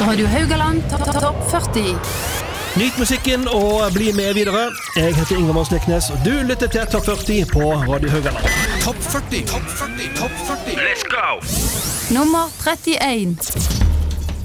Radio Haugaland Topp 40. Nyt musikken og bli med videre. Jeg heter Ingemar Steknes, og du lytter til Topp 40 på Radio Haugaland. Topp 40, Topp 40, Topp 40. Let's go! Nummer 31.